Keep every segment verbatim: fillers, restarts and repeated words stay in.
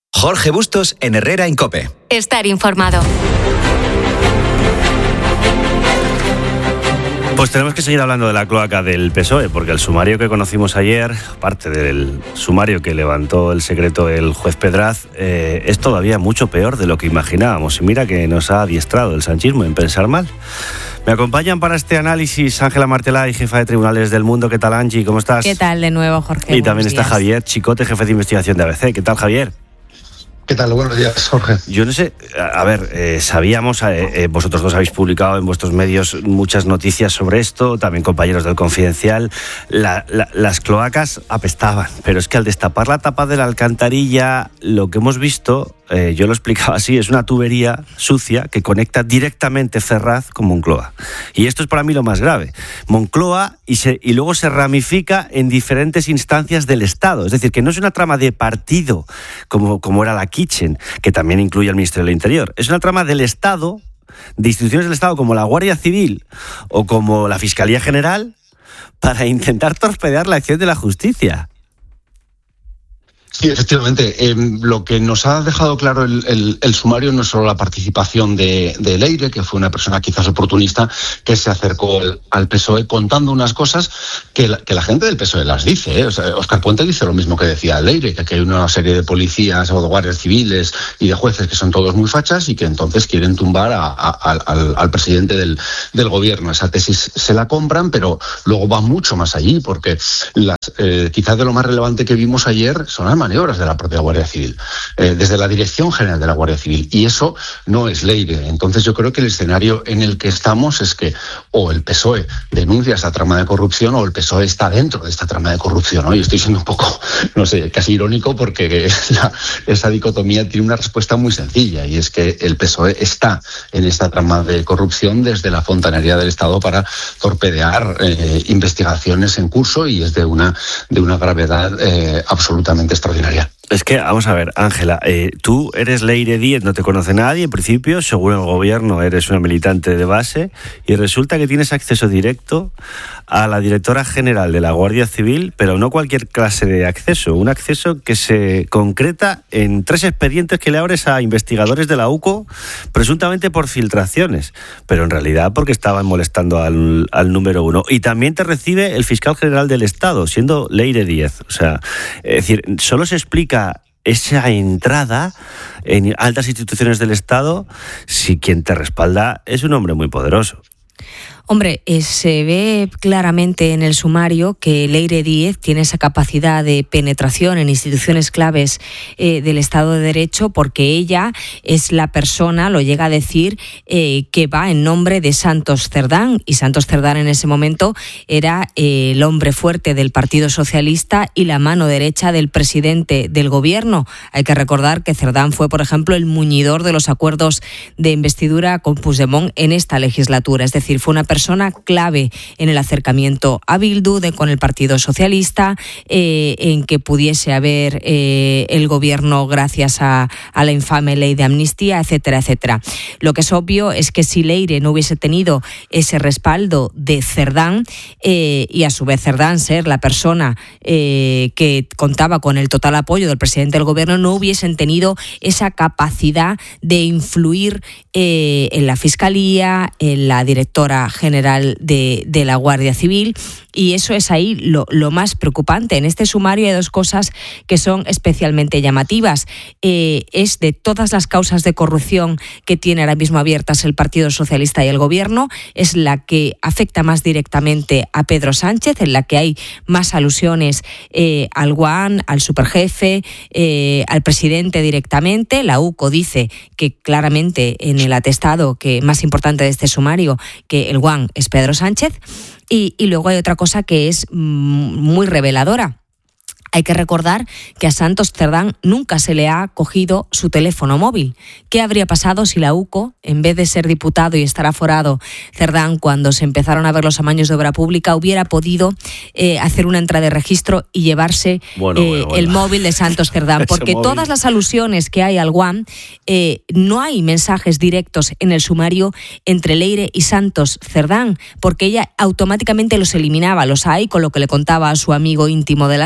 Jorge Bustos en Herrera en COPE. Estar informado. Pues tenemos que seguir hablando de la cloaca del P S O E, porque el sumario que conocimos ayer, parte del sumario que levantó el secreto el juez Pedraz, eh, es todavía mucho peor de lo que imaginábamos. Y mira que nos ha adiestrado el sanchismo en pensar mal. Me acompañan para este análisis Ángela Martelay, jefa de Tribunales del Mundo. ¿Qué tal, Angie? ¿Cómo estás? ¿Qué tal de nuevo, Jorge? Y también Buenos está días. Javier Chicote, jefe de investigación de A B C. ¿Qué tal, Javier? ¿Qué tal? Buenos días, Jorge. Yo no sé, a ver, eh, sabíamos, eh, eh, vosotros dos habéis publicado en vuestros medios muchas noticias sobre esto, también compañeros del Confidencial, la, la, las cloacas apestaban, pero es que al destapar la tapa de la alcantarilla, lo que hemos visto, eh, yo lo explicaba así, es una tubería sucia que conecta directamente Ferraz con Moncloa. Y esto es para mí lo más grave. Moncloa y, se, y luego se ramifica en diferentes instancias del Estado, es decir, que no es una trama de partido como, como era la Kitchen, que también incluye al Ministerio del Interior. Es una trama del Estado, de instituciones del Estado como la Guardia Civil o como la Fiscalía General, para intentar torpedear la acción de la justicia. Sí, efectivamente. Eh, lo que nos ha dejado claro el, el, el sumario no es solo la participación de, de Leire, que fue una persona quizás oportunista, que se acercó al, al P S O E contando unas cosas que la, que la gente del P S O E las dice. ¿eh? O sea, Óscar Puente dice lo mismo que decía Leire, que aquí hay una serie de policías o de guardias civiles y de jueces que son todos muy fachas y que entonces quieren tumbar a, a, al, al presidente del, del gobierno. Esa tesis se la compran, pero luego va mucho más allí, porque las, eh, quizás de lo más relevante que vimos ayer son las maniobras de la propia Guardia Civil, eh, desde la Dirección General de la Guardia Civil, y eso no es Leire. Entonces yo creo que el escenario en el que estamos es que o el P S O E denuncia esta trama de corrupción o el P S O E está dentro de esta trama de corrupción, ¿no? Y estoy siendo un poco, no sé, casi irónico, porque la, esa dicotomía tiene una respuesta muy sencilla, y es que el P S O E está en esta trama de corrupción desde la fontanería del Estado para torpedear eh, investigaciones en curso, y es de una, de una gravedad eh, absolutamente extraordinaria. Es que, vamos a ver, Ángela, eh, tú eres Leire Díez, no te conoce nadie, en principio, según el gobierno eres una militante de base, y resulta que tienes acceso directo a la directora general de la Guardia Civil, pero no cualquier clase de acceso, un acceso que se concreta en tres expedientes que le abres a investigadores de la U C O, presuntamente por filtraciones, pero en realidad porque estaban molestando al, al número uno. Y también te recibe el fiscal general del Estado, siendo Leire Díez. O sea, es decir, solo se explica esa entrada en altas instituciones del Estado si quien te respalda es un hombre muy poderoso. Hombre, eh, se ve claramente en el sumario que Leire Díez tiene esa capacidad de penetración en instituciones claves eh, del Estado de Derecho, porque ella es la persona, lo llega a decir, eh, que va en nombre de Santos Cerdán, y Santos Cerdán en ese momento era eh, el hombre fuerte del Partido Socialista y la mano derecha del presidente del gobierno. Hay que recordar que Cerdán fue, por ejemplo, el muñidor de los acuerdos de investidura con Puigdemont en esta legislatura, es decir, fue una persona persona clave en el acercamiento a Bildu de, con el Partido Socialista, eh, en que pudiese haber eh, el gobierno gracias a, a la infame ley de amnistía, etcétera, etcétera. Lo que es obvio es que si Leire no hubiese tenido ese respaldo de Cerdán, eh, y a su vez Cerdán ser la persona eh, que contaba con el total apoyo del presidente del gobierno, no hubiesen tenido esa capacidad de influir eh, en la Fiscalía, en la directora general de, de la Guardia Civil, y eso es ahí lo, lo más preocupante. En este sumario hay dos cosas que son especialmente llamativas. Eh, es de todas las causas de corrupción que tiene ahora mismo abiertas el Partido Socialista y el Gobierno, es la que afecta más directamente a Pedro Sánchez, en la que hay más alusiones eh, al Guan, al superjefe, eh, al presidente directamente. La U C O dice que claramente en el atestado que más importante de este sumario que el Guan es Pedro Sánchez. Y, y luego hay otra cosa que es muy reveladora. Hay que recordar que a Santos Cerdán nunca se le ha cogido su teléfono móvil. ¿Qué habría pasado si la U C O, en vez de ser diputado y estar aforado Cerdán cuando se empezaron a ver los amaños de obra pública, hubiera podido eh, hacer una entrada de registro y llevarse bueno, eh, bueno, bueno. el móvil de Santos Cerdán? Porque móvil. Todas las alusiones que hay al Guam, eh, no hay mensajes directos en el sumario entre Leire y Santos Cerdán, porque ella automáticamente los eliminaba. Los hay con lo que le contaba a su amigo íntimo de la SEPI,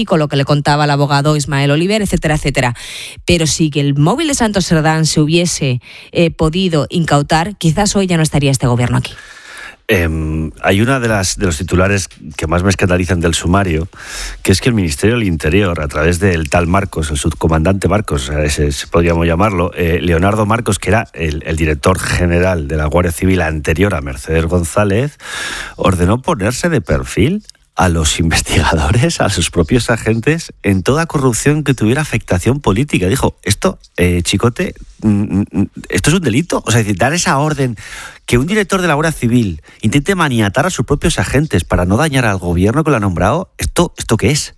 con lo que le contaba el abogado Ismael Oliver, etcétera, etcétera. Pero si que el móvil de Santos Cerdán se hubiese eh, podido incautar, quizás hoy ya no estaría este gobierno aquí. Eh, hay una de las de los titulares que más me escandalizan del sumario, que es que el Ministerio del Interior, a través del tal Marcos, el subcomandante Marcos, ese, ese podríamos llamarlo, eh, Leonardo Marcos, que era el, el director general de la Guardia Civil anterior a Mercedes González, ordenó ponerse de perfil a los investigadores, a sus propios agentes, en toda corrupción que tuviera afectación política. Dijo, esto, eh, Chicote, esto es un delito. O sea, decir, dar esa orden, que un director de la Guardia Civil intente maniatar a sus propios agentes para no dañar al gobierno que lo ha nombrado, ¿esto, esto qué es?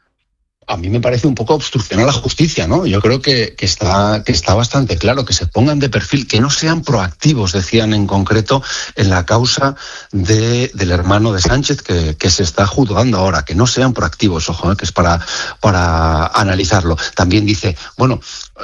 A mí me parece un poco obstrucción a la justicia, ¿no? Yo creo que, que, está, que está bastante claro, que se pongan de perfil, que no sean proactivos, decían en concreto, en la causa de, del hermano de Sánchez, que, que se está juzgando ahora, que no sean proactivos, ojo, ¿eh? Que es para, para analizarlo. También dice, bueno,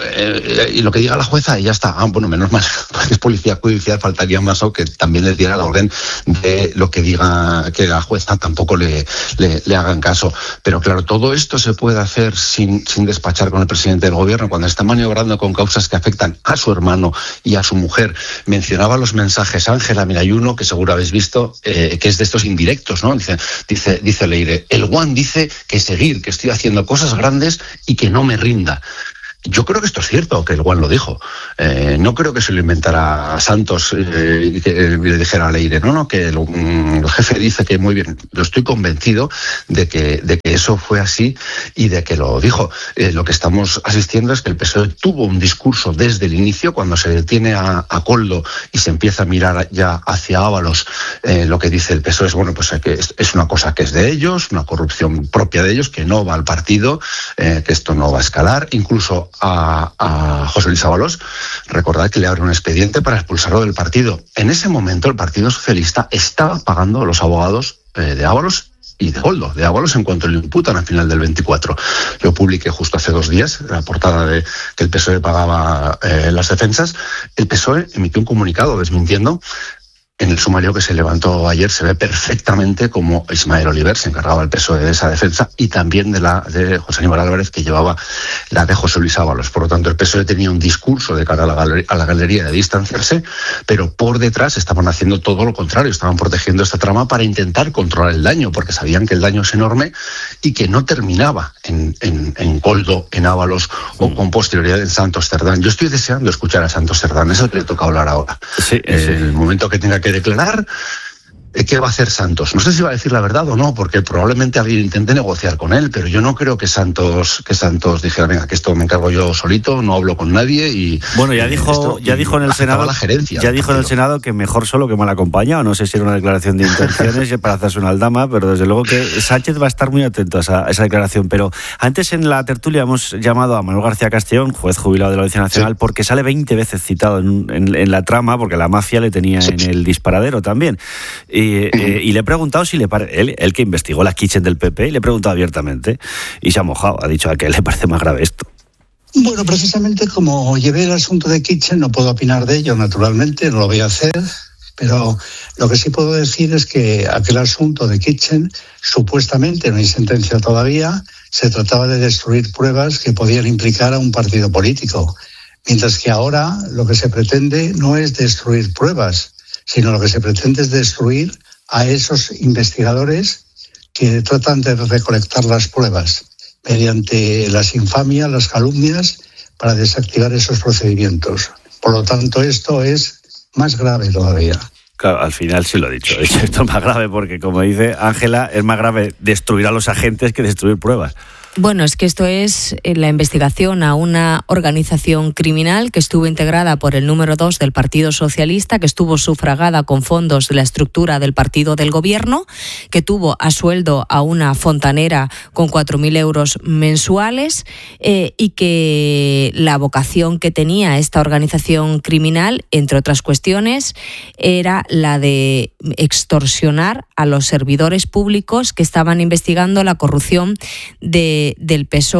eh, y lo que diga la jueza y ya está. Ah, bueno, menos mal, porque es policía judicial, faltaría más o que también les diera la orden de lo que diga que la jueza, tampoco le, le, le hagan caso. Pero claro, todo esto se puede puede hacer sin, sin despachar con el presidente del gobierno cuando está maniobrando con causas que afectan a su hermano y a su mujer. Mencionaba los mensajes Ángela, mira, hay uno que seguro habéis visto, eh, que es de estos indirectos, ¿no? Dice, dice, dice Leire, el Juan dice que seguir, que estoy haciendo cosas grandes y que no me rinda. Yo creo que esto es cierto, que el Juan lo dijo. Eh, no creo que se lo inventara Santos eh, y que le dijera a Leire. No, no, que el, el jefe dice que muy bien. Yo estoy convencido de que, de que eso fue así y de que lo dijo. Eh, lo que estamos asistiendo es que el P S O E tuvo un discurso desde el inicio, cuando se detiene a, a Koldo y se empieza a mirar ya hacia Ábalos. Eh, lo que dice el P S O E es, bueno, pues que es, es una cosa que es de ellos, una corrupción propia de ellos, que no va al partido, eh, que esto no va a escalar. Incluso A, a José Luis Ábalos, recordad que le abre un expediente para expulsarlo del partido. En ese momento el Partido Socialista estaba pagando a los abogados eh, de Ábalos y de Koldo, de Ábalos en cuanto le imputan al final del veinticuatro. Yo publiqué justo hace dos días la portada de que el P S O E pagaba eh, las defensas. El P S O E emitió un comunicado desmintiendo. En el sumario que se levantó ayer se ve perfectamente cómo Ismael Oliver se encargaba el P S O E de esa defensa y también de la de José Aníbal Álvarez, que llevaba la de José Luis Ábalos. Por lo tanto, el P S O E tenía un discurso de cara a la, galería, a la galería de distanciarse, pero por detrás estaban haciendo todo lo contrario, estaban protegiendo esta trama para intentar controlar el daño, porque sabían que el daño es enorme y que no terminaba en, en, en Koldo, en Ábalos o con posterioridad en Santos Cerdán. Yo estoy deseando escuchar a Santos Cerdán, es el que le toca hablar ahora. Sí, sí. El momento que tenga que declarar qué va a hacer Santos. No sé si va a decir la verdad o no, porque probablemente alguien intente negociar con él, pero yo no creo que Santos que Santos dijera, venga, que esto me encargo yo solito, no hablo con nadie y... Bueno, ya dijo esto, ya dijo en el Senado la gerencia, ya dijo en el Senado que mejor solo que mal acompañado. No sé si era una declaración de intenciones para hacerse una aldama, pero desde luego que Sánchez va a estar muy atento a esa, a esa declaración. Pero antes en la tertulia hemos llamado a Manuel García Castellón, juez jubilado de la Audiencia Nacional, sí, porque sale veinte veces citado en, en, en la trama, porque la mafia le tenía sí, en el disparadero también. Y, eh, y le he preguntado si le parece, él, él que investigó la Kitchen del P P, y le he preguntado abiertamente y se ha mojado, ha dicho a que le parece más grave esto. Bueno, precisamente como llevé el asunto de Kitchen, no puedo opinar de ello, naturalmente, no lo voy a hacer, pero lo que sí puedo decir es que aquel asunto de Kitchen, supuestamente, no hay sentencia todavía, se trataba de destruir pruebas que podían implicar a un partido político, mientras que ahora lo que se pretende no es destruir pruebas, sino lo que se pretende es destruir a esos investigadores que tratan de recolectar las pruebas mediante las infamias, las calumnias, para desactivar esos procedimientos. Por lo tanto, esto es más grave todavía. Claro, al final sí lo he dicho. Esto es más grave porque, como dice Ángela, es más grave destruir a los agentes que destruir pruebas. Bueno, es que esto es la investigación a una organización criminal que estuvo integrada por el número dos del Partido Socialista, que estuvo sufragada con fondos de la estructura del partido del gobierno, que tuvo a sueldo a una fontanera con cuatro mil euros mensuales eh, y que la vocación que tenía esta organización criminal, entre otras cuestiones, era la de extorsionar a los servidores públicos que estaban investigando la corrupción de del P S O E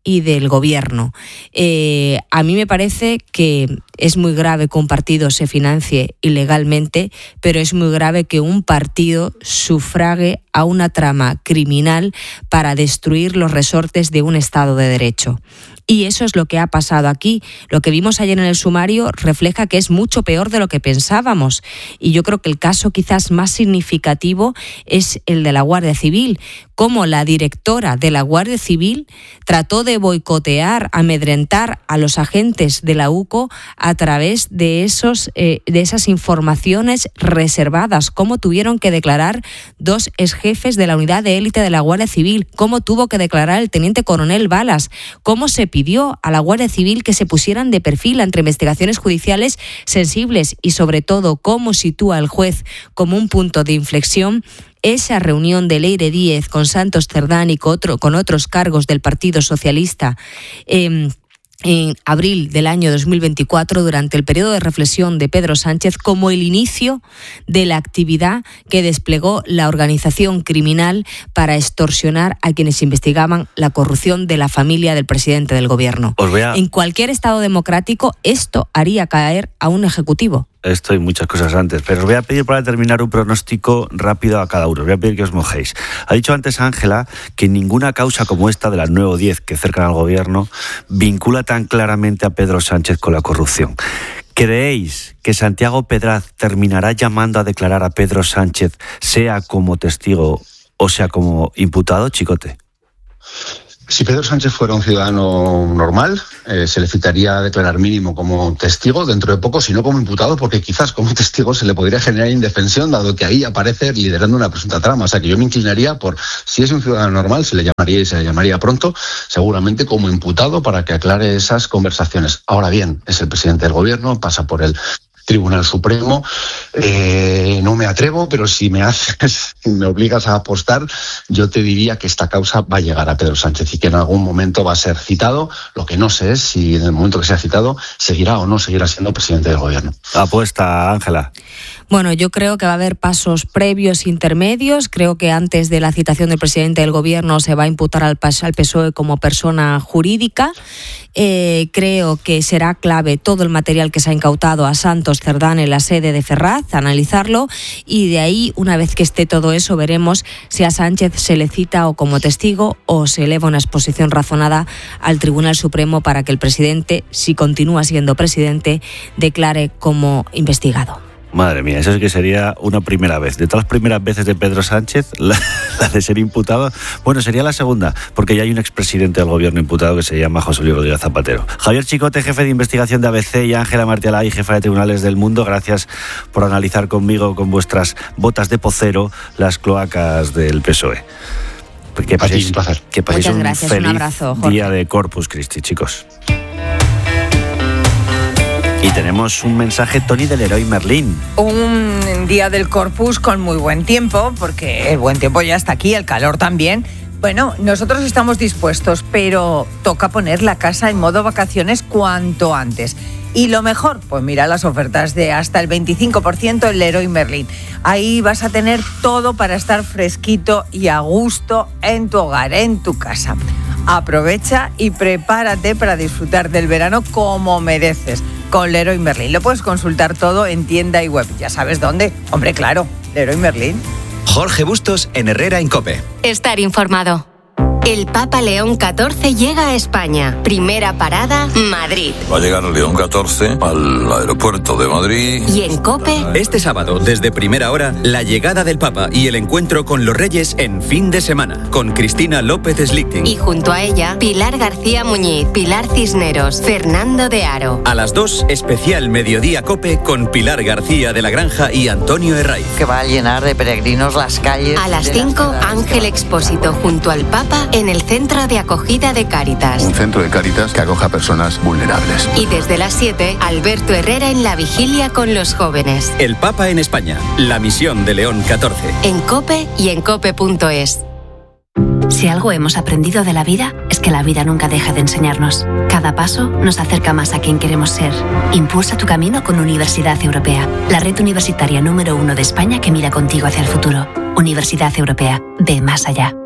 y del gobierno. Eh, a mí me parece que es muy grave que un partido se financie ilegalmente, pero es muy grave que un partido sufrague a una trama criminal para destruir los resortes de un Estado de Derecho. Y eso es lo que ha pasado aquí. Lo que vimos ayer en el sumario refleja que es mucho peor de lo que pensábamos. Y yo creo que el caso quizás más significativo es el de la Guardia Civil. Cómo la directora de la Guardia Civil trató de boicotear, amedrentar a los agentes de la U C O a través de, esos, eh, de esas informaciones reservadas. Cómo tuvieron que declarar dos exjefes de la unidad de élite de la Guardia Civil. Cómo tuvo que declarar el teniente coronel Balas. Cómo se pidió a la Guardia Civil que se pusieran de perfil ante investigaciones judiciales sensibles y, sobre todo, cómo sitúa el juez como un punto de inflexión esa reunión de Leire Díez con Santos Cerdán y con, otro, con otros cargos del Partido Socialista eh, en abril del año dos mil veinticuatro, durante el periodo de reflexión de Pedro Sánchez, como el inicio de la actividad que desplegó la organización criminal para extorsionar a quienes investigaban la corrupción de la familia del presidente del gobierno. Os voy a... En cualquier Estado democrático esto haría caer a un ejecutivo. Esto y muchas cosas antes, pero os voy a pedir para terminar un pronóstico rápido a cada uno. Os voy a pedir que os mojéis. Ha dicho antes Ángela que ninguna causa como esta de las nueve o diez que cercan al gobierno vincula tan claramente a Pedro Sánchez con la corrupción. ¿Creéis que Santiago Pedraz terminará llamando a declarar a Pedro Sánchez, sea como testigo o sea como imputado, Chicote? Si Pedro Sánchez fuera un ciudadano normal, eh, se le citaría a declarar mínimo como testigo dentro de poco, si no como imputado, porque quizás como testigo se le podría generar indefensión, dado que ahí aparece liderando una presunta trama. O sea que yo me inclinaría por, si es un ciudadano normal, se le llamaría y se le llamaría pronto, seguramente como imputado, para que aclare esas conversaciones. Ahora bien, es el presidente del gobierno, pasa por el Tribunal Supremo, eh, no me atrevo, pero si me haces, si me obligas a apostar, yo te diría que esta causa va a llegar a Pedro Sánchez y que en algún momento va a ser citado. Lo que no sé es si en el momento que sea citado seguirá o no seguirá siendo presidente del gobierno. Apuesta, Ángela. Bueno, yo creo que va a haber pasos previos, intermedios. Creo que antes de la citación del presidente del gobierno se va a imputar al P S O E como persona jurídica. Eh, creo que será clave todo el material que se ha incautado a Santos Cerdán en la sede de Ferraz, analizarlo, y de ahí, una vez que esté todo eso, veremos si a Sánchez se le cita o como testigo o se eleva una exposición razonada al Tribunal Supremo para que el presidente, si continúa siendo presidente, declare como investigado. Madre mía, eso sí que sería una primera vez. De todas las primeras veces de Pedro Sánchez, la, la de ser imputado, bueno, sería la segunda, porque ya hay un expresidente del gobierno imputado que se llama José Luis Rodríguez Zapatero. Javier Chicote, jefe de investigación de A B C, y Ángela Martialay, jefa de Tribunales del Mundo, gracias por analizar conmigo, con vuestras botas de pocero, las cloacas del P S O E. Que paséis, un placer. Que paséis Muchas un gracias, feliz un abrazo, Jorge. día de Corpus Christi, chicos. Y tenemos un mensaje, Toni, del Leroy Merlin. Un día del Corpus con muy buen tiempo, porque el buen tiempo ya está aquí, el calor también. Bueno, nosotros estamos dispuestos, pero toca poner la casa en modo vacaciones cuanto antes. Y lo mejor, pues mira las ofertas de hasta el veinticinco por ciento en Leroy Merlin. Ahí vas a tener todo para estar fresquito y a gusto en tu hogar, en tu casa. Aprovecha y prepárate para disfrutar del verano como mereces con Leroy Merlin. Lo puedes consultar todo en tienda y web. ¿Ya sabes dónde? Hombre, claro, Leroy Merlin. Jorge Bustos en Herrera en COPE. Estar informado. El Papa León catorce llega a España. Primera parada, Madrid. Va a llegar León catorce al aeropuerto de Madrid. Y en COPE... Este sábado, desde primera hora, la llegada del Papa y el encuentro con los Reyes en fin de semana, con Cristina López Slichting. Y junto a ella, Pilar García Muñiz, Pilar Cisneros, Fernando de Aro. A las dos, especial Mediodía COPE con Pilar García de la Granja y Antonio Herraiz. Que va a llenar de peregrinos las calles. A las cinco, Ángel Expósito junto al Papa en el Centro de Acogida de Cáritas. Un centro de Cáritas que acoja a personas vulnerables. Y desde las siete, Alberto Herrera en la vigilia con los jóvenes. El Papa en España, la misión de León catorce. En COPE y en cope punto es. Si algo hemos aprendido de la vida, es que la vida nunca deja de enseñarnos. Cada paso nos acerca más a quien queremos ser. Impulsa tu camino con Universidad Europea, la red universitaria número uno de España que mira contigo hacia el futuro. Universidad Europea, ve más allá.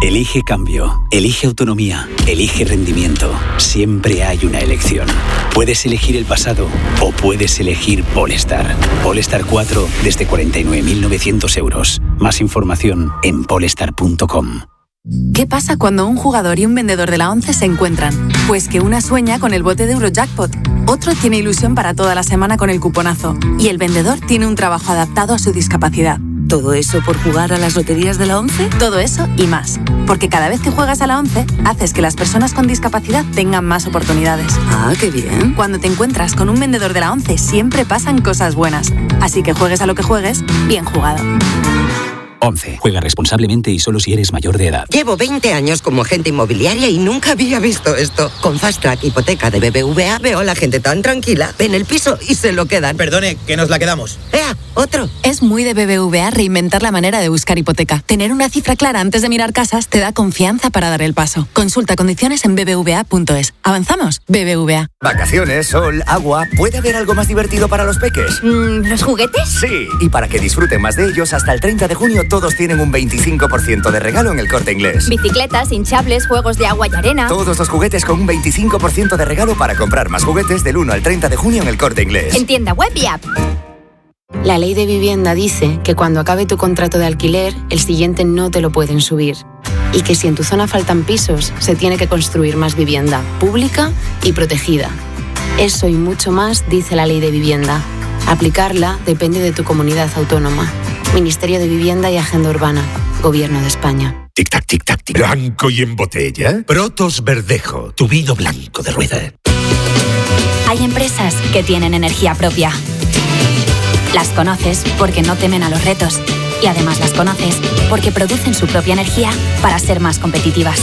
Elige cambio, elige autonomía, elige rendimiento. Siempre hay una elección. Puedes elegir el pasado o puedes elegir Polestar. Polestar cuatro desde cuarenta y nueve mil novecientos euros. Más información en polestar punto com. ¿Qué pasa cuando un jugador y un vendedor de la ONCE se encuentran? Pues que una sueña con el bote de Eurojackpot, otro tiene ilusión para toda la semana con el cuponazo y el vendedor tiene un trabajo adaptado a su discapacidad. ¿Todo eso por jugar a las loterías de la ONCE? Todo eso y más. Porque cada vez que juegas a la ONCE, haces que las personas con discapacidad tengan más oportunidades. Ah, qué bien. Cuando te encuentras con un vendedor de la ONCE, siempre pasan cosas buenas. Así que juegues a lo que juegues, bien jugado. once. Juega responsablemente y solo si eres mayor de edad. Llevo veinte años como agente inmobiliaria y nunca había visto esto. Con Fast Track Hipoteca de B B V A veo a la gente tan tranquila. Ven el piso y se lo quedan. Perdone, que nos la quedamos. ¡Ea! ¡Otro! Es muy de B B V A reinventar la manera de buscar hipoteca. Tener una cifra clara antes de mirar casas te da confianza para dar el paso. Consulta condiciones en b b v a punto es. ¿Avanzamos? B B V A. Vacaciones, sol, agua. ¿Puede haber algo más divertido para los peques? Mm, ¿Los juguetes? Sí. Y para que disfruten más de ellos, hasta el treinta de junio todos tienen un veinticinco por ciento de regalo en El Corte Inglés. Bicicletas, hinchables, juegos de agua y arena. Todos los juguetes con un veinticinco por ciento de regalo para comprar más juguetes del uno al treinta de junio en El Corte Inglés. En tienda web y app. La ley de vivienda dice que cuando acabe tu contrato de alquiler, el siguiente no te lo pueden subir. Y que si en tu zona faltan pisos, se tiene que construir más vivienda pública y protegida. Eso y mucho más dice la ley de vivienda. Aplicarla depende de tu comunidad autónoma. Ministerio de Vivienda y Agenda Urbana. Gobierno de España. Tic-tac, tic-tac, tic. ¿Blanco y en botella? Protos Verdejo, tu vino blanco de rueda. Hay empresas que tienen energía propia. Las conoces porque no temen a los retos. Y además las conoces porque producen su propia energía para ser más competitivas.